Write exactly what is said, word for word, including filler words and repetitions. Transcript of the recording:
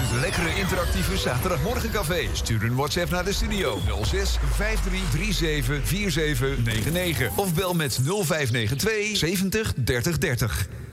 lekkere interactieve zaterdagmorgencafé. Stuur een WhatsApp naar de studio nul zes vijf drie drie zeven vier zeven negen negen. Of bel met nul vijf negen twee zeventig dertig dertig.